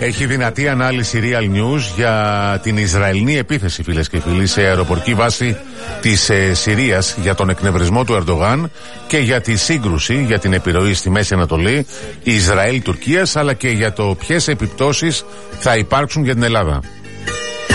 Έχει δυνατή ανάλυση Real News για την Ισραηλινή επίθεση, φίλες και φίλοι, σε αεροπορική βάση της Συρίας, για τον εκνευρισμό του Ερντογάν και για τη σύγκρουση, για την επιρροή στη Μέση Ανατολή Ισραήλ-Τουρκίας, αλλά και για το ποιες επιπτώσεις θα υπάρξουν για την Ελλάδα.